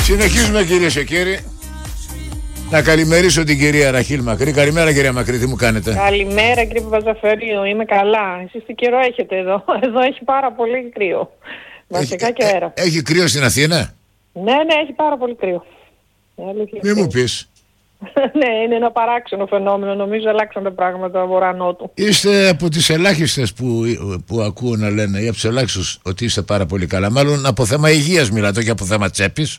Συνεχίζουμε, κυρίες και κύριοι. Να καλημερίσω την κυρία Ραχήλ Μακρύ. Καλημέρα, κυρία Μακρύ, τι μου κάνετε? Καλημέρα, κύριε Παπαζαφέριο, είμαι καλά. Εσείς τι καιρό έχετε εδώ? Εδώ έχει πάρα πολύ κρύο. Βασικά και αέρα. Έχει κρύο στην Αθήνα? Ναι, έχει πάρα πολύ κρύο. Μη μου πεις. Ναι, είναι ένα παράξενο φαινόμενο. Νομίζω αλλάξαν τα πράγματα βορρά-νότου. Είστε από τις ελάχιστες που ακούω να λένε, ή από τους ελάχιστους, ότι είστε πάρα πολύ καλά. Μάλλον από θέμα υγείας μιλάτε, όχι από θέμα τσέπης.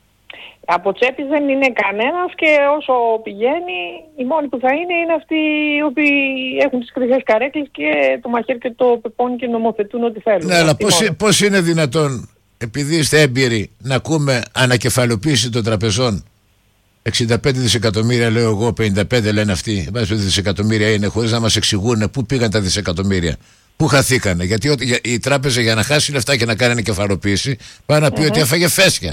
Από τσέπης δεν είναι κανένας και όσο πηγαίνει, οι μόνοι που θα είναι αυτοί οι οποίοι έχουν τις χρυσές καρέκλες και το μαχαίρι και το πεπόνι και νομοθετούν ό,τι θέλουν. Ναι, αλλά πώς είναι δυνατόν, επειδή είστε έμπειροι, να ακούμε ανακεφαλοποίηση των τραπεζών? 65 δισεκατομμύρια λέω εγώ, 55 λένε αυτοί. Βάζει δισεκατομμύρια είναι, χωρίς να μας εξηγούν πού πήγαν τα δισεκατομμύρια. Πού χαθήκανε? Γιατί η τράπεζα για να χάσει λεφτά και να κάνει ανακεφαλοποίηση πάει να πει ότι έφαγε φέσια.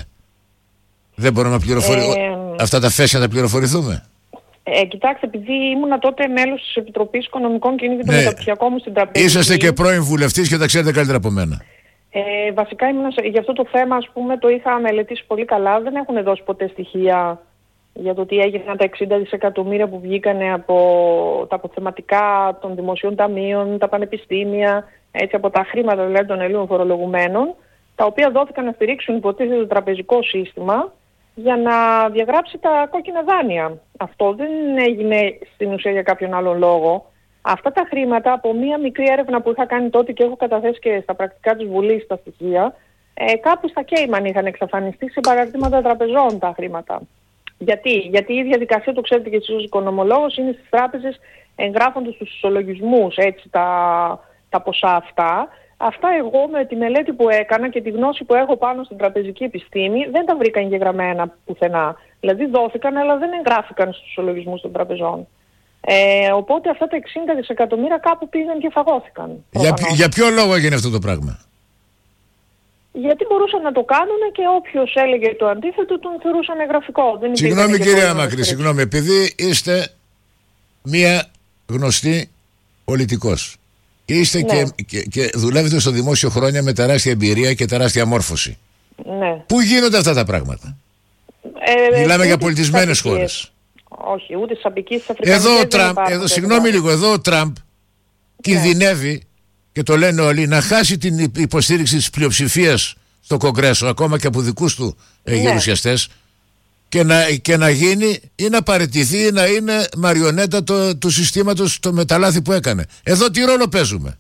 Δεν μπορούμε να πληροφορηθούμε. Αυτά τα φέσια να τα πληροφορηθούμε. Κοιτάξτε, επειδή ήμουνα τότε μέλος της Επιτροπής Οικονομικών και είναι και το μεταπτυχιακό μου στην τραπέζα. Είσαστε και πρώην βουλευτής και τα ξέρετε καλύτερα από μένα. Βασικά για αυτό το θέμα, ας πούμε, το είχα μελετήσει πολύ καλά. Δεν έχουν δώσει ποτέ στοιχεία για το τι έγιναν τα 60 δισεκατομμύρια που βγήκανε από τα αποθεματικά των δημοσίων ταμείων, τα πανεπιστήμια, έτσι, από τα χρήματα δηλαδή των Ελλήνων φορολογουμένων, τα οποία δόθηκαν να στηρίξουν υποτίθεται το τραπεζικό σύστημα για να διαγράψει τα κόκκινα δάνεια. Αυτό δεν έγινε στην ουσία για κάποιον άλλον λόγο. Αυτά τα χρήματα, από μία μικρή έρευνα που είχα κάνει τότε και έχω καταθέσει και στα πρακτικά της Βουλής τα στοιχεία, κάπου στα Κέιμαν είχαν εξαφανιστεί σε παραρτήματα τραπεζών τα χρήματα. Γιατί η διαδικασία, το ξέρετε και εσείς ως οικονομολόγος, είναι στις τράπεζες εγγράφονται στους ισολογισμούς έτσι, τα ποσά αυτά. Αυτά εγώ με τη μελέτη που έκανα και τη γνώση που έχω πάνω στην τραπεζική επιστήμη δεν τα βρήκα εγγεγραμμένα πουθενά. Δηλαδή δόθηκαν αλλά δεν εγγράφηκαν στους ισολογισμούς των τραπεζών. Οπότε αυτά τα 60 δισεκατομμύρια κάπου πήγαν και φαγώθηκαν. Για ποιο λόγο έγινε αυτό το πράγμα? Γιατί μπορούσαν να το κάνουν και όποιος έλεγε το αντίθετο τον θεωρούσαν εγγραφικό. Συγγνώμη κυρία Μακρύ, συγγνώμη, επειδή είστε μία γνωστή πολιτικός και είστε και δουλεύετε στο δημόσιο χρόνια με τεράστια εμπειρία και τεράστια μόρφωση. Ναι. Πού γίνονται αυτά τα πράγματα? Μιλάμε για πολιτισμένες χώρες. Όχι, ούτε στις απικίες της Αφρικανικής. Συγγνώμη λίγο, εδώ ο Τραμπ κινδυνεύει, και το λένε όλοι, να χάσει την υποστήριξη της πλειοψηφίας στο Κογκρέσο, ακόμα και από δικούς του γερουσιαστές, και να γίνει ή να παραιτηθεί ή να είναι μαριονέτα του συστήματος με τα λάθη που έκανε. Εδώ τι ρόλο παίζουμε?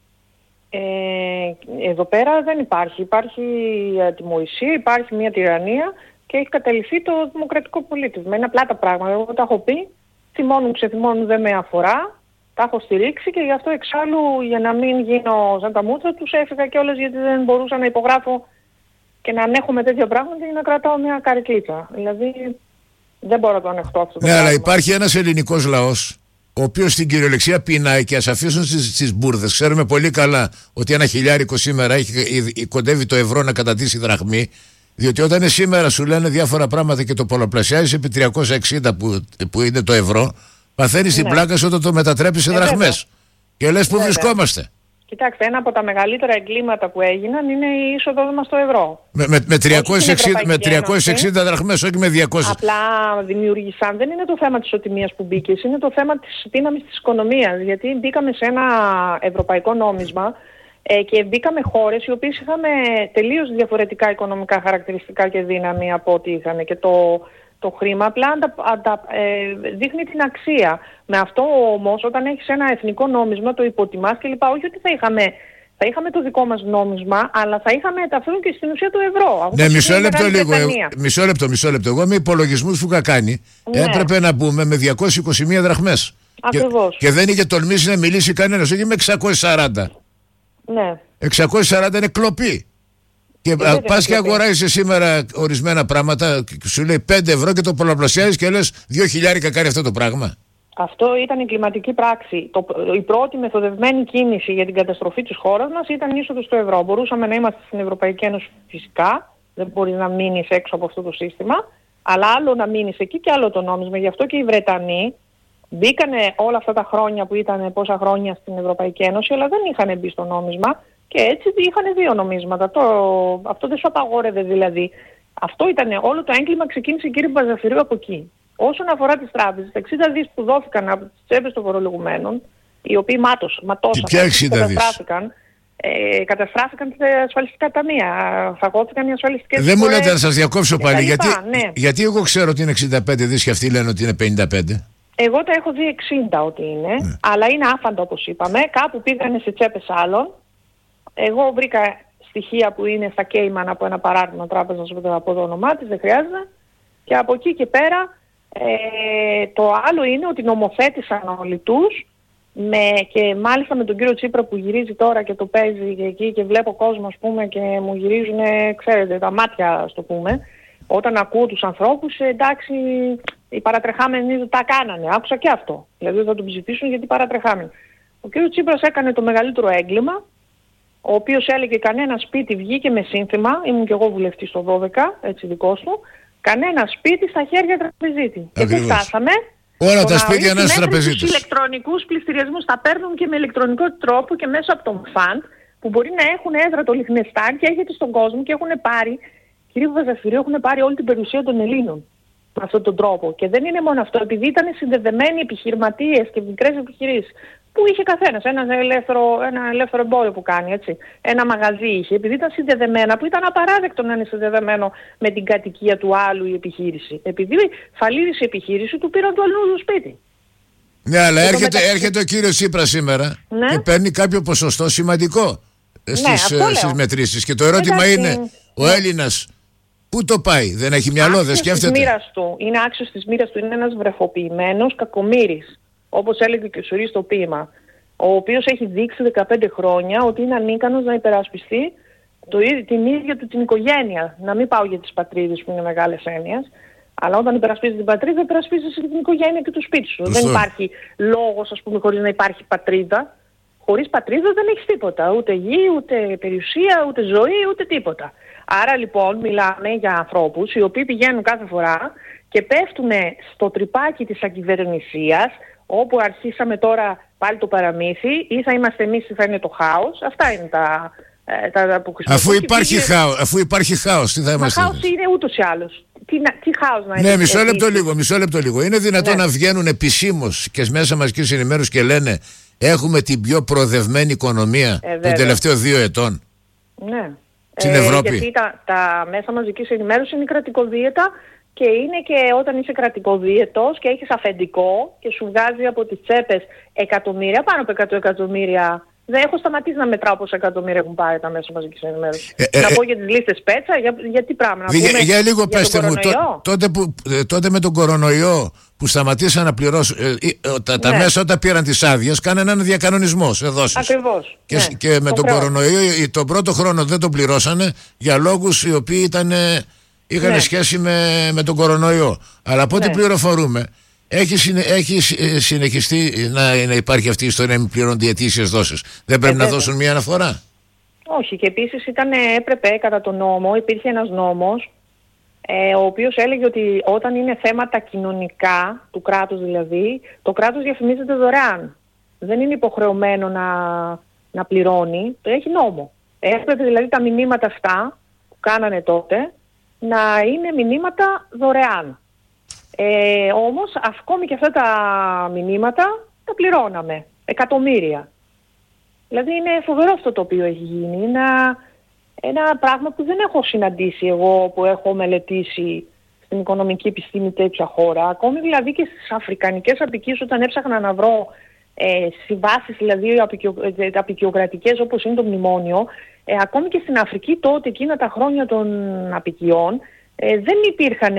Εδώ πέρα δεν υπάρχει. Υπάρχει ατιμωρησία, υπάρχει μια τυραννία και έχει καταληφθεί το δημοκρατικό πολίτευμα. Είναι απλά τα πράγματα. Εγώ τα έχω πει, θυμώνουν ξεθυμώνουν, δεν με αφορά. Τα έχω στηρίξει και γι' αυτό εξάλλου, για να μην γίνω σαν τα μούτρα τους, έφυγα κιόλας, γιατί δεν μπορούσα να υπογράφω και να ανέχομαι τέτοια πράγματα και να κρατάω μια καρεκλίτσα. Δηλαδή δεν μπορώ να το ανεχτώ αυτό το πράγμα. Αλλά υπάρχει ένας ελληνικός λαός ο οποίος στην κυριολεξία πεινάει, και ας αφήσουν στις μπουρδες. Ξέρουμε πολύ καλά ότι ένα χιλιάρικο σήμερα κοντεύει το ευρώ να κατατήσει δραχμή, διότι όταν σήμερα σου λένε διάφορα πράγματα και το πολλαπλασιάζεις επί 360 που είναι το ευρώ, παθαίνεις την πλάκα σου όταν το μετατρέπεις σε δραχμές. Και λες πού βρισκόμαστε. Κοιτάξτε, ένα από τα μεγαλύτερα εγκλήματα που έγιναν είναι η είσοδο μας στο ευρώ. Με 360 δραχμές, όχι με 200. Απλά δημιουργήσαν, δεν είναι το θέμα της οτιμίας που μπήκε, είναι το θέμα της δύναμης της οικονομίας. Γιατί μπήκαμε σε ένα ευρωπαϊκό νόμισμα και μπήκαμε χώρες οι οποίες είχαν τελείως διαφορετικά οικονομικά χαρακτηριστικά και δύναμη από ό,τι είχαν. Και το χρήμα απλά δείχνει την αξία. Με αυτό όμως, όταν έχεις ένα εθνικό νόμισμα, το υποτιμάς και λοιπά. Όχι ότι θα είχαμε το δικό μας νόμισμα, αλλά θα είχαμε αυτό και στην ουσία το ευρώ. Ναι, μισό λεπτό. Εγώ με υπολογισμούς που είχα κάνει, έπρεπε να μπούμε με 221 δραχμές. Ακριβώς. Και δεν είχε τολμήσει να μιλήσει κανένας, όχι με 640. Ναι. 640 είναι κλοπή. Και πας και αγοράζεις σήμερα ορισμένα πράγματα, σου λέει 5 ευρώ και το πολλαπλασιάζεις και λες 2.000 κάνει αυτό το πράγμα. Αυτό ήταν η κλιματική πράξη. Η πρώτη μεθοδευμένη κίνηση για την καταστροφή της χώρας μας ήταν η είσοδος στο ευρώ. Μπορούσαμε να είμαστε στην Ευρωπαϊκή Ένωση φυσικά, δεν μπορείς να μείνεις έξω από αυτό το σύστημα, αλλά άλλο να μείνεις εκεί και άλλο το νόμισμα. Γι' αυτό και οι Βρετανοί μπήκανε όλα αυτά τα χρόνια που ήταν πόσα χρόνια στην Ευρωπαϊκή Ένωση, αλλά δεν είχαν μπει στο νόμισμα. Και έτσι είχαν δύο νομίσματα. Αυτό δεν σου απαγόρευε δηλαδή Αυτό ήταν όλο το έγκλημα, ξεκίνησε, κύριε Μπαζαφυρίου, από εκεί. Όσον αφορά τις τράπεζες, τα 60 δις που δόθηκαν από τις τσέπες των φορολογουμένων, οι οποίοι καταστράφηκαν τα ασφαλιστικά ταμεία, φαγώθηκαν οι ασφαλιστικές. Δεν μου λέτε, να σας διακόψω πάλι, γιατί εγώ ξέρω ότι είναι 65 δις και αυτοί λένε ότι είναι 55. Εγώ τα έχω δει 60 ότι είναι, αλλά είναι άφαντα όπως είπαμε, κάπου πήγανε σε τσέπες άλλων. Εγώ βρήκα στοιχεία που είναι στα Cayman από ένα παράδειγμα τράπεζα, να σου πω το όνομά της, δεν χρειάζεται. Και από εκεί και πέρα το άλλο είναι ότι νομοθέτησαν όλοι τους, και μάλιστα με τον κύριο Τσίπρα που γυρίζει τώρα και το παίζει εκεί και βλέπω κόσμο, ας πούμε, και μου γυρίζουν, ξέρετε, τα μάτια, ας το πούμε, όταν ακούω τους ανθρώπους, εντάξει, οι παρατρεχάμενοι τα κάνανε, άκουσα και αυτό, δηλαδή θα τον ψηφίσουν γιατί παρατρεχάμενοι. Ο κύριος Τσίπρας έκανε το μεγαλύτερο έγκλημα, ο οποίος έλεγε κανένα σπίτι, βγήκε με σύνθημα, ήμουν και εγώ βουλευτής στο 12, έτσι δικός του, κανένα σπίτι στα χέρια τραπεζίτη. Και πού φτάσαμε? Όλα τα σπίτια ένας τραπεζίτης. Τους ηλεκτρονικούς πληστηριασμούς τα παίρνουν και με ηλεκτρονικό τρόπο και μέσω από τον φαντ, που μπορεί να έχουν έδρα το Λιχνεστάν και έρχεται στον κόσμο και έχουν πάρει, κύριε Βαζαφυρίου, έχουν πάρει όλη την περιουσία των Ελλήνων με αυτόν τον τρόπο. Και δεν είναι μόνο αυτό, επειδή ήταν συνδεδεμένοι επιχειρηματίες και μικρές επιχειρήσεις, που είχε καθένας ένα ελεύθερο εμπόριο που κάνει, έτσι. Ένα μαγαζί είχε, επειδή ήταν συνδεδεμένα, που ήταν απαράδεκτο να είναι συνδεδεμένο με την κατοικία του άλλου η επιχείρηση. Επειδή φαλήρισε η επιχείρηση, του πήραν το αλλού σπίτι. Ναι, αλλά έρχεται ο κύριος Τσίπρας σήμερα, ναι, και παίρνει κάποιο ποσοστό σημαντικό στις μετρήσεις. Και το ερώτημα είναι, ο Έλληνας πού το πάει? Δεν έχει μυαλό, δεν σκέφτεται? Είναι άξιος της μοίρας του, είναι ένας βρεφοποιημένος κακομοίρης, όπως έλεγε και ο Σουρής στο ποίημα, ο οποίος έχει δείξει 15 χρόνια ότι είναι ανίκανος να υπερασπιστεί την ίδια του την οικογένεια. Να μην πάω για τις πατρίδες που είναι μεγάλες έννοιες, αλλά όταν υπερασπίζεις την πατρίδα, υπερασπίζεις την οικογένεια και το σπίτι σου. Δεν υπάρχει λόγος, ας πούμε, χωρίς να υπάρχει πατρίδα. Χωρίς πατρίδα δεν έχεις τίποτα. Ούτε γη, ούτε περιουσία, ούτε ζωή, ούτε τίποτα. Άρα λοιπόν μιλάμε για ανθρώπους οι οποίοι πηγαίνουν κάθε φορά και πέφτουν στο τρυπάκι της ακυβερνησίας, όπου αρχίσαμε τώρα πάλι το παραμύθι, ή θα είμαστε εμείς ή θα είναι το χάος. Αυτά είναι τα που χρησιμοποιούν. Αφού υπάρχει χάος, τι θα είμαστε? Χάος είναι ούτως ή άλλως. Τι χάος να είναι? Ναι, μισό λεπτό λίγο. Είναι δυνατόν να βγαίνουν επισήμως και μέσα μαζικής ενημέρωσης και λένε έχουμε την πιο προοδευμένη οικονομία των τελευταίων 2 ετών? Ναι. Στην Ευρώπη. Γιατί τα μέσα μαζικής ενημέρωσης είναι κρατικοδίαιτα. Και είναι και όταν είσαι κρατικοδίαιτος και έχεις αφεντικό και σου βγάζει από τις τσέπες εκατομμύρια, πάνω από 100 εκατομμύρια. Δεν έχω σταματήσει να μετράω πόσα εκατομμύρια έχουν πάρει τα μέσα μαζικής ενημέρωσης. Να πω για τις λίστες Πέτσα, για τι πράγμα? Για λίγο πέστε μου, τότε με τον κορονοϊό που σταματήσαν να πληρώσουν, τα μέσα όταν πήραν τις άδειες, κάνανε έναν διακανονισμό σε δόσεις. Ακριβώς. Και με τον κορονοϊό τον πρώτο χρόνο δεν τον πληρώσανε για λόγους οι οποίοι είχαν σχέση με τον κορονοϊό. Αλλά από ό,τι πληροφορούμε, έχει συνεχιστεί να υπάρχει αυτή η ιστορία να μην πληρώνονται οι αιτήσιες δόσεις. Δεν πρέπει να δώσουν μια αναφορά? Όχι. Και επίσης έπρεπε κατά τον νόμο, υπήρχε ένας νόμος, ο οποίος έλεγε ότι όταν είναι θέματα κοινωνικά, του κράτους δηλαδή, το κράτος διαφημίζεται δωρεάν. Δεν είναι υποχρεωμένο να πληρώνει, το έχει νόμο. Έπρεπε δηλαδή τα μηνύματα αυτά που κάνανε τότε να είναι μηνύματα δωρεάν. Όμως ακόμη και αυτά τα μηνύματα τα πληρώναμε. Εκατομμύρια. Δηλαδή είναι φοβερό αυτό το οποίο έχει γίνει. Είναι ένα πράγμα που δεν έχω συναντήσει εγώ, που έχω μελετήσει στην οικονομική επιστήμη τέτοια χώρα. Ακόμη δηλαδή και στις αφρικανικές απικίες, όταν έψαχνα να βρω συμβάσεις δηλαδή απικιοκρατικές όπως είναι το μνημόνιο, ακόμη και στην Αφρική τότε, εκείνα τα χρόνια των απικιών, δεν υπήρχαν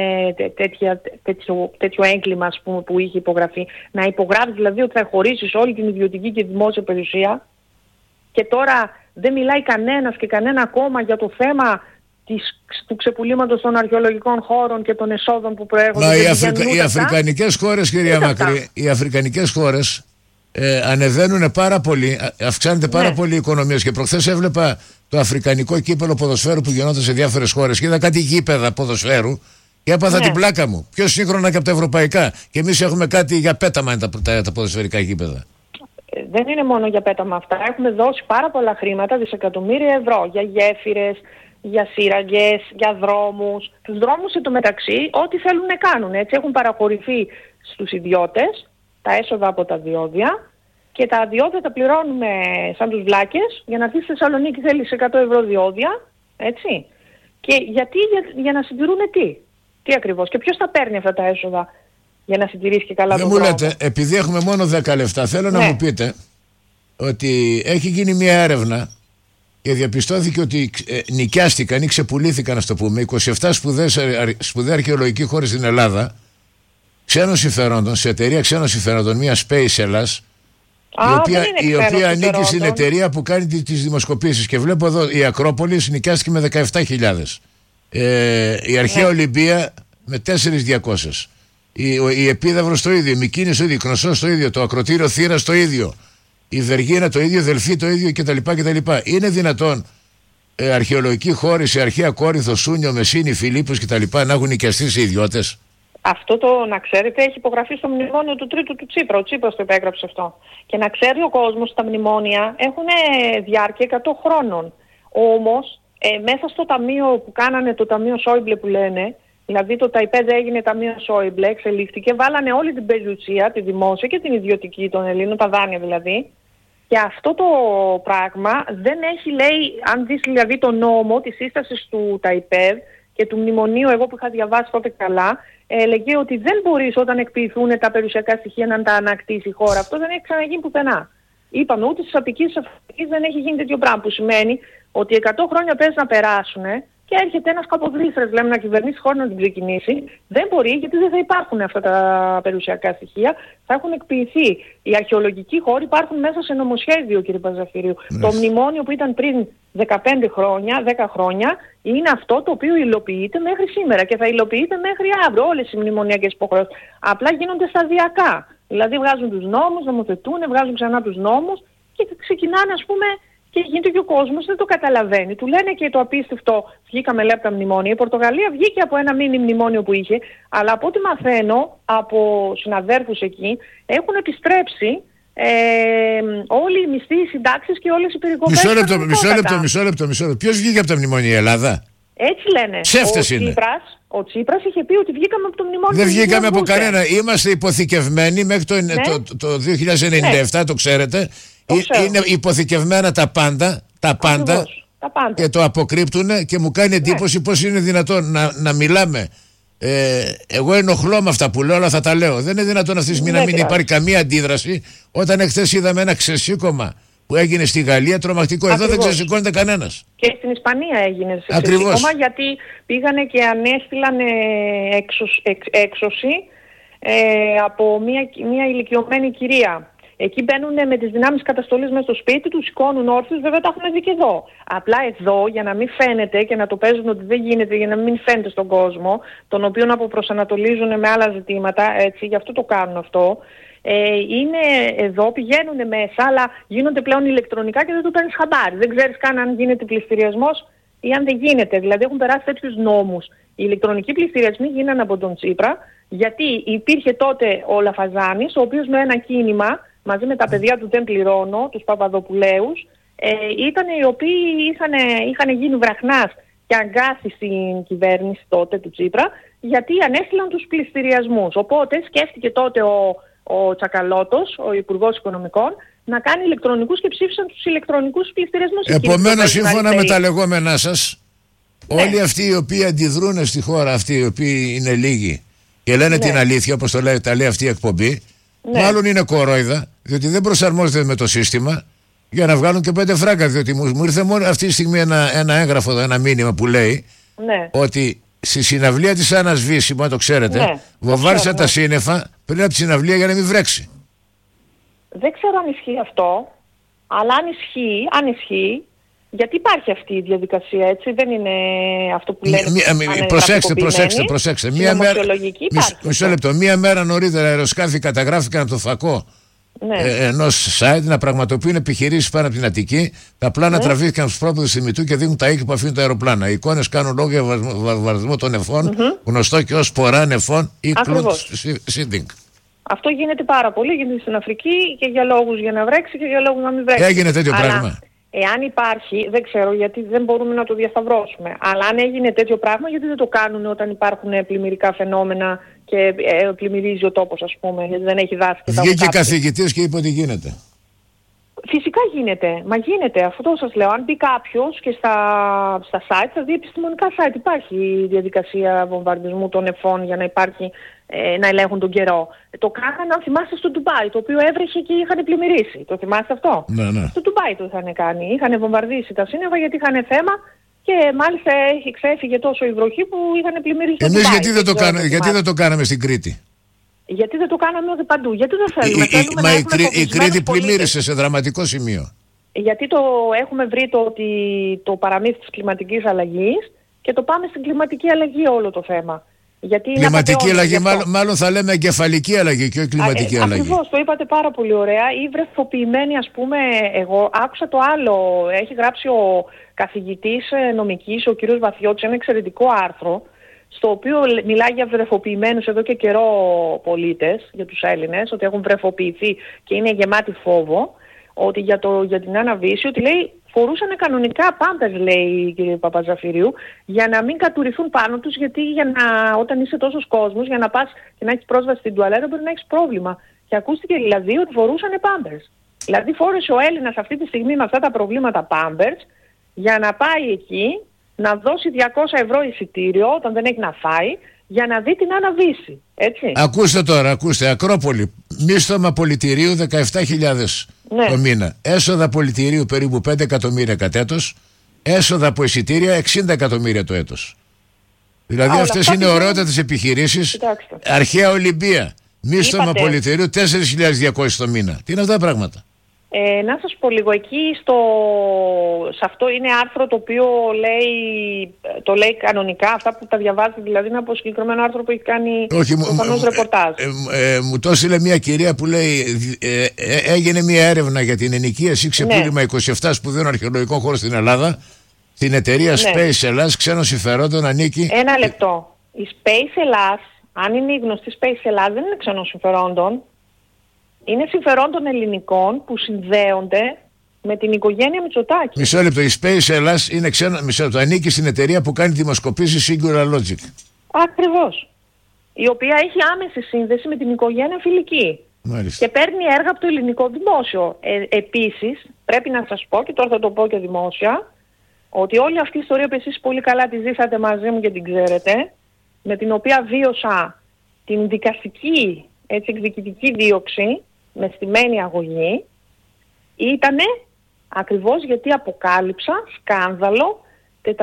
τέτοιο έγκλημα, ας πούμε, που είχε υπογραφεί. Να υπογράψεις δηλαδή ότι θα χωρίσεις όλη την ιδιωτική και δημόσια περιουσία, και τώρα δεν μιλάει κανένας και κανένα κόμμα για το θέμα του ξεπουλήματος των αρχαιολογικών χώρων και των εσόδων που προέρχονται. Μα οι αφρικανικές χώρες, κυρία Μακρύ, οι αφρικανικές χώρες ανεβαίνουν πάρα πολύ, αυξάνεται πάρα πολύ η οικονομία. Και προχθές έβλεπα το αφρικανικό κύπελο ποδοσφαίρου που γινόταν σε διάφορες χώρες και είδα κάτι γήπεδα ποδοσφαίρου και έπαθα την πλάκα μου. Πιο σύγχρονα και από τα ευρωπαϊκά. Και εμείς έχουμε κάτι για πέταμα τα ποδοσφαιρικά γήπεδα. Δεν είναι μόνο για πέταμα αυτά. Έχουμε δώσει πάρα πολλά χρήματα, δισεκατομμύρια ευρώ, για γέφυρες, για σύραγγες, για δρόμους. Τους δρόμους εντωμεταξύ ό,τι θέλουν να κάνουν. Έτσι έχουν παραχωρηθεί στους ιδιώτες τα έσοδα από τα διόδια και τα διόδια τα πληρώνουμε σαν τους βλάκες. Για να έρθει στη Θεσσαλονίκη θέλεις 100 ευρώ διόδια, έτσι. Και γιατί, για να συντηρούν τι ακριβώς και ποιος θα παίρνει αυτά τα έσοδα για να συντηρήσει και καλά τον δρόμο. Δεν μου λέτε, επειδή έχουμε μόνο 10 λεπτά, θέλω να μου πείτε ότι έχει γίνει μια έρευνα και διαπιστώθηκε ότι νοικιάστηκαν ή ξεπουλήθηκαν, ας το πούμε, 27 σπουδαία αρχαιολογικοί χώροι στην Ελλάδα ξένων συμφερόντων, σε εταιρεία ξένων συμφερόντων, μια Space Hellas, η οποία ανήκει στην εταιρεία που κάνει τις δημοσκοπήσεις. Και βλέπω εδώ η Ακρόπολης νοικιάστηκε με 17.000. Η αρχαία Ολυμπία με 4.200. Η Επίδαυρος το ίδιο, η Μικίνης το ίδιο, η Κνωσός το ίδιο, το Ακροτήριο Θήρας το ίδιο, η Βεργίνα το ίδιο, η Δελφή το ίδιο κτλ. Είναι δυνατόν αρχαιολογικοί χώροι σε αρχαία Κόρινθο, Σούνιο, Μεσίνη, Φιλίππους κτλ. Να έχουν νοικιαστεί σε ιδιώτες? Αυτό το να ξέρετε έχει υπογραφεί στο μνημόνιο του τρίτου του Τσίπρα. Ο Τσίπρας το υπέγραψε αυτό. Και να ξέρει ο κόσμος, τα μνημόνια έχουν διάρκεια 100 χρόνων. Όμως μέσα στο ταμείο που κάνανε, το ταμείο Σόιμπλε που λένε, δηλαδή το ΤΑΙΠΕΔ έγινε ταμείο Σόιμπλε, εξελίχθηκε, βάλανε όλη την περιουσία, τη δημόσια και την ιδιωτική των Ελλήνων, τα δάνεια δηλαδή. Και αυτό το πράγμα δεν έχει, λέει, αν δεις δηλαδή το νόμο της σύστασης του ΤΑΙΠΕΔ και του μνημονίου, εγώ που είχα διαβάσει τότε καλά, έλεγε ότι δεν μπορείς όταν εκποιηθούν τα περιουσιακά στοιχεία να τα ανακτήσει η χώρα. Αυτό δεν έχει ξαναγίνει πουθενά. Είπαμε ούτε στις Αττικής δεν έχει γίνει τέτοιο πράγμα, που σημαίνει ότι 100 χρόνια παίζει να περάσουν και έρχεται ένας καποδίστρας, λέμε, να κυβερνήσει χώρα να την ξεκινήσει. Δεν μπορεί, γιατί δεν θα υπάρχουν αυτά τα περιουσιακά στοιχεία, θα έχουν εκποιηθεί. Οι αρχαιολογικοί χώροι υπάρχουν μέσα σε νομοσχέδιο, κύριε Παζαφυρίου. Το μνημόνιο που ήταν πριν 15 χρόνια, 10 χρόνια, είναι αυτό το οποίο υλοποιείται μέχρι σήμερα και θα υλοποιείται μέχρι αύριο. Όλες οι μνημονιακές υποχρεώσεις. Απλά γίνονται σταδιακά. Δηλαδή βγάζουν τους νόμους, νομοθετούν, βγάζουν ξανά τους νόμους και ξεκινάνε, ας πούμε, και γίνεται και ο κόσμος δεν το καταλαβαίνει. Του λένε και το απίστευτο, βγήκαμε λέει από τα μνημόνια. Η Πορτογαλία βγήκε από ένα μίνι μνημόνιο που είχε, αλλά από ό,τι μαθαίνω από συναδέρφους εκεί, έχουν επιστρέψει όλοι οι μισθοί, οι συντάξεις και όλες οι περικοπές. Μισό λεπτό. Ποιος βγήκε από τα μνημόνια, η Ελλάδα? Έτσι λένε. Ψεύτες είναι. Ο Τσίπρας είχε πει ότι βγήκαμε από το μνημόνιο. Δεν βγήκαμε από κανένα. Είμαστε υποθηκευμένοι μέχρι το 2097, το ξέρετε. Είναι υποθηκευμένα τα πάντα. Και το αποκρύπτουν και μου κάνει εντύπωση πώς είναι δυνατόν να μιλάμε. Εγώ ενοχλώ με αυτά που λέω, αλλά θα τα λέω. Δεν είναι δυνατόν αυτή τη στιγμή να μην υπάρχει καμία αντίδραση όταν εχθές είδαμε ένα ξεσήκωμα που έγινε στη Γαλλία τρομακτικό. Εδώ δεν ξεσηκώνεται κανένας. Και στην Ισπανία έγινε ξεσήκωμα, γιατί πήγανε και ανέστηλαν έξωση από μια ηλικιωμένη κυρία. Εκεί μπαίνουν με τις δυνάμεις καταστολής μέσα στο σπίτι, τους σηκώνουν όρθιους, βέβαια τα έχουμε δει και εδώ. Απλά εδώ, για να μην φαίνεται και να το παίζουν ότι δεν γίνεται, για να μην φαίνεται στον κόσμο, τον οποίον αποπροσανατολίζουν με άλλα ζητήματα, έτσι, γι' αυτό το κάνουν αυτό. Είναι εδώ, πηγαίνουν μέσα, αλλά γίνονται πλέον ηλεκτρονικά και δεν το παίρνεις χαμπάρι. Δεν ξέρεις καν αν γίνεται πληστηριασμός ή αν δεν γίνεται. Δηλαδή έχουν περάσει τέτοιους νόμους. Οι ηλεκτρονικοί πληστηριασμοί γίνανε από τον Τσίπρα, γιατί υπήρχε τότε ο Λαφαζάνης, ο οποίος με ένα κίνημα, μαζί με τα παιδιά του Δεν Πληρώνω, τους Παπαδοπουλαίους, ήταν οι οποίοι είχαν γίνει βραχνάς και αγκάθι στην κυβέρνηση τότε του Τσίπρα, γιατί ανέστηλαν τους πληστηριασμούς. Οπότε σκέφτηκε τότε ο Τσακαλώτος, ο Υπουργός Οικονομικών, να κάνει ηλεκτρονικούς και ψήφισαν τους ηλεκτρονικούς πληστηριασμούς. Επομένως, σύμφωνα με τα λεγόμενά σας, όλοι αυτοί οι οποίοι αντιδρούν στη χώρα αυτή, οι οποίοι είναι λίγοι και λένε την αλήθεια, όπως τα λέει αυτή η εκπομπή, μάλλον είναι κορόιδα, διότι δεν προσαρμόζεται με το σύστημα για να βγάλουν και 5 φράγκα. Διότι μου ήρθε μόνο αυτή τη στιγμή ένα έγγραφο, ένα μήνυμα που λέει ότι στη συναυλία της Άννας Βύση, αν το ξέρετε, βοβάρισαν τα σύννεφα πριν από τη συναυλία για να μην βρέξει. Δεν ξέρω αν ισχύει αυτό, αλλά αν ισχύει, γιατί υπάρχει αυτή η διαδικασία, έτσι, δεν είναι αυτό που λένε. Προσέξτε. Μισό λεπτό. Μία μέρα νωρίτερα αεροσκάφη καταγράφηκαν από το φακό ενός site να πραγματοποιούν επιχειρήσεις πάνω από την Αττική. Τα πλάνα τραβήθηκαν στους πρόποδους Θημητού και δείχνουν τα οίκη που αφήνουν τα αεροπλάνα. Οι εικόνες κάνουν λόγο για βαρβαρισμό των νεφών, γνωστό και ως σπορά νεφών ή cloud seeding. Αυτό γίνεται πάρα πολύ, γίνεται στην Αφρική και για λόγους για να βρέξει και για λόγους να μην βρέξει. Έγινε τέτοιο πράγμα. Εάν υπάρχει, δεν ξέρω γιατί δεν μπορούμε να το διασταυρώσουμε. Αλλά αν έγινε τέτοιο πράγμα, γιατί δεν το κάνουν όταν υπάρχουν πλημμυρικά φαινόμενα και πλημμυρίζει ο τόπος, ας πούμε, γιατί δεν έχει δάση. Βγήκε καθηγητής και είπε ότι γίνεται. Φυσικά γίνεται. Μα γίνεται. Αυτό σας λέω. Αν μπει κάποιος και στα site, θα δει επιστημονικά site. Υπάρχει η διαδικασία βομβαρδισμού των νεφών για να υπάρχει, να ελέγχουν τον καιρό. Το κάνανε, αν θυμάστε, στο Ντουμπάι, το οποίο έβρεχε και είχαν πλημμυρίσει. Το θυμάστε αυτό? Ναι. Στο Ντουμπάι το είχαν κάνει. Είχαν βομβαρδίσει τα σύννεφα γιατί είχαν θέμα και μάλιστα ξέφυγε τόσο η βροχή που είχαν πλημμυρίσει. Εμείς γιατί δεν το κάναμε στην Κρήτη? Γιατί δεν το κάναμε παντού? Γιατί δεν θέλουμε? Η Κρήτη πλημμύρισε σε δραματικό σημείο. Γιατί έχουμε βρει το παραμύθι της κλιματικής αλλαγής και το πάμε στην κλιματική αλλαγή όλο το θέμα. Γιατί κλιματική αλλαγή, μάλλον θα λέμε εγκεφαλική αλλαγή και όχι κλιματική αλλαγή. Ακριβώς, το είπατε πάρα πολύ ωραία. Ή βρεφοποιημένη, ας πούμε, εγώ άκουσα το άλλο. Έχει γράψει ο καθηγητής νομικής, ο κύριος Βαθιώτης, ένα εξαιρετικό άρθρο, στο οποίο μιλάει για βρεφοποιημένους εδώ και καιρό πολίτες, για τους Έλληνες, ότι έχουν βρεφοποιηθεί και είναι γεμάτοι φόβο, ότι για την αναβίωση, ότι λέει φορούσαν κανονικά πάμπερς, λέει, κύριε Παπαζαφυρίου, για να μην κατουρηθούν πάνω τους, γιατί όταν είσαι τόσος κόσμος, για να πας και να έχεις πρόσβαση στην τουαλέτα μπορεί να έχεις πρόβλημα. Και ακούστηκε δηλαδή ότι φορούσαν πάμπερς. Δηλαδή φόρεσε ο Έλληνας αυτή τη στιγμή με αυτά τα προβλήματα πάμπερς για να πάει εκεί, να δώσει 200 ευρώ εισιτήριο όταν δεν έχει να φάει, για να δει την αναβίση. Έτσι. Ακούστε τώρα, Ακρόπολη, μίσθωμα πολιτηρίου 17.000 το μήνα. Έσοδα πολιτηρίου περίπου 5 εκατομμύρια κατ' έτος. Έσοδα από εισιτήρια 60 εκατομμύρια το έτος. Δηλαδή αυτές είναι ωραιότατες επιχειρήσεις. Κοιτάξτε. Αρχαία Ολυμπία, μίσθωμα πολιτηρίου 4.200 το μήνα. Τι είναι αυτά τα πράγματα? Να σας πω λίγο, εκεί σε αυτό είναι άρθρο το οποίο το λέει κανονικά, αυτά που τα διαβάζετε, δηλαδή είναι από συγκεκριμένο άρθρο που έχει κάνει προφανώς ρεπορτάζ. Μου το έστειλε μια κυρία που λέει έγινε μια έρευνα για την ενοικίαση ξεπούλημα 27 σπουδαίων αρχαιολογικών χώρων στην Ελλάδα, την εταιρεία Space Ελλάς, ξένων συμφερόντων, ανήκει... Ένα λεπτό. Η Space Ελλάς, αν είναι η γνωστή Space Ελλάς, δεν είναι ξένων συμφερόντων. Είναι συμφερόντων ελληνικών που συνδέονται με την οικογένεια Μητσοτάκη. Μισό λεπτό. Η Space Ελλάς είναι ξένα. Μισό λεπτό. Ανήκει στην εταιρεία που κάνει δημοσκοπήσεις Singular Logic. Ακριβώς. Η οποία έχει άμεση σύνδεση με την οικογένεια Φιλική. Μάλιστα. Και παίρνει έργα από το ελληνικό δημόσιο. Επίσης, πρέπει να σας πω, και τώρα θα το πω και δημόσια, ότι όλη αυτή η ιστορία που εσείς πολύ καλά τη ζήσατε μαζί μου και την ξέρετε, με την οποία βίωσα την δικαστική, εκδικητική δίωξη με στημένη αγωγή, ήτανε ακριβώς γιατί αποκάλυψα σκάνδαλο 450.000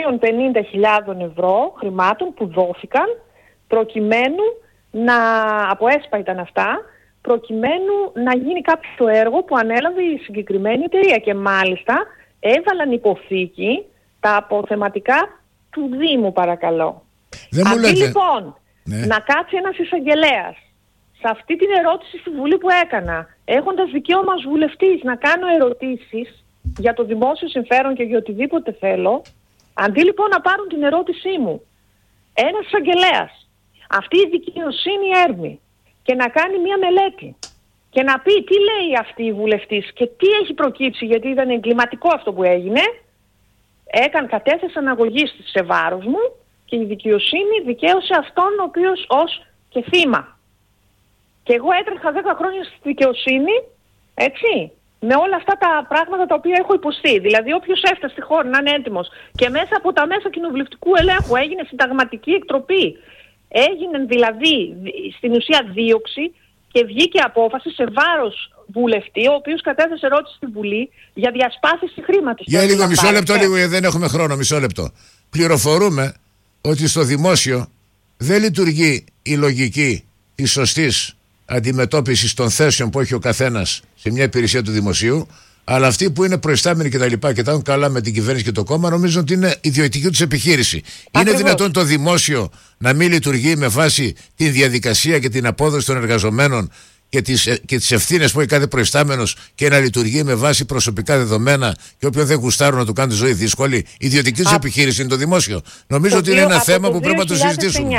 ευρώ χρημάτων που δόθηκαν προκειμένου από ΕΣΠΑ ήταν αυτά, προκειμένου να γίνει κάποιο έργο που ανέλαβε η συγκεκριμένη εταιρεία, και μάλιστα έβαλαν υποθήκη τα αποθεματικά του Δήμου, παρακαλώ. Αντί λοιπόν να κάτσει ένας εισαγγελέας σε αυτή την ερώτηση στη Βουλή που έκανα, έχοντας δικαίωμα ως βουλευτής να κάνω ερωτήσεις για το δημόσιο συμφέρον και για οτιδήποτε θέλω, αντί λοιπόν να πάρουν την ερώτησή μου ένας εισαγγελέας, αυτή η δικαιοσύνη έρμη, και να κάνει μια μελέτη και να πει τι λέει αυτή η βουλευτής και τι έχει προκύψει, γιατί ήταν εγκληματικό αυτό που έγινε, κατέθεσαν αγωγή σε βάρος μου και η δικαιοσύνη δικαίωσε αυτόν ο οποίος ως και θύμα. Και εγώ έτρεχα 10 χρόνια στη δικαιοσύνη, έτσι, με όλα αυτά τα πράγματα τα οποία έχω υποστεί. Δηλαδή όποιος έφτασε στη χώρα να είναι έτοιμος και μέσα από τα μέσα κοινοβουλευτικού ελέγχου έγινε συνταγματική εκτροπή, έγινε δηλαδή στην ουσία δίωξη και βγήκε απόφαση σε βάρος βουλευτή, ο οποίος κατέθεσε ερώτηση στη Βουλή για διασπάθηση χρήματος. Για λίγο, μισό λεπτό, δεν έχουμε χρόνο, μισό λεπτό. Πληροφορούμε ότι στο δημόσιο δεν λειτουργεί η λογική της σωστής αντιμετώπισης των θέσεων που έχει ο καθένας σε μια υπηρεσία του δημοσίου, αλλά αυτοί που είναι προϊστάμενοι και τα λοιπά και τα έχουν καλά με την κυβέρνηση και το κόμμα νομίζουν ότι είναι ιδιωτική τους επιχείρηση. Ακριβώς. Είναι δυνατόν το δημόσιο να μην λειτουργεί με βάση τη διαδικασία και την απόδοση των εργαζομένων και τις ευθύνες που έχει κάθε προϊστάμενος και να λειτουργεί με βάση προσωπικά δεδομένα και όποιον δεν γουστάρουν να του κάνουν τη ζωή δύσκολη? Η ιδιωτική τους επιχείρηση είναι το δημόσιο. Νομίζω ότι είναι ένα θέμα που πρέπει να το συζητήσουμε.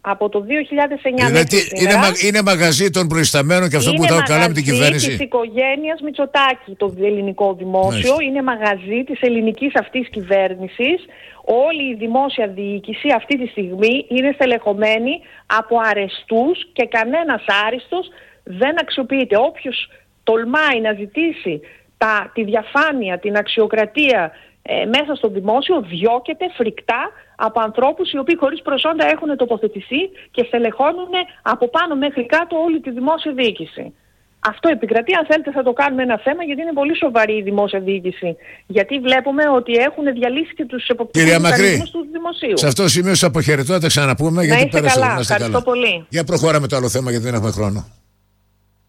Από το 2009 δηλαδή είναι μαγαζί των προϊσταμένων και αυτό που τα καλά με την κυβέρνηση. Είναι μαγαζί της οικογένειας Μητσοτάκη το ελληνικό δημόσιο. Μάλιστα. Είναι μαγαζί της ελληνικής αυτής κυβέρνησης. Όλη η δημόσια διοίκηση αυτή τη στιγμή είναι στελεχωμένη από αρεστούς και κανένας άριστος δεν αξιοποιείται. Όποιος τολμάει να ζητήσει τη διαφάνεια, την αξιοκρατία μέσα στο δημόσιο διώκεται φρικτά από ανθρώπους οι οποίοι χωρίς προσόντα έχουν τοποθετηθεί και στελεχώνουν από πάνω μέχρι κάτω όλη τη δημόσια διοίκηση. Αυτό επικρατεί, αν θέλετε θα το κάνουμε ένα θέμα, γιατί είναι πολύ σοβαρή η δημόσια διοίκηση. Γιατί βλέπουμε ότι έχουν διαλύσει και τους εποπτικούς μηχανισμούς του δημοσίου. Σε αυτό το σημείο σας αποχαιρετώ, θα τα ξαναπούμε. Να είστε καλά, ευχαριστώ πολύ. Για προχωράμε το άλλο θέμα, γιατί δεν έχουμε χρόνο.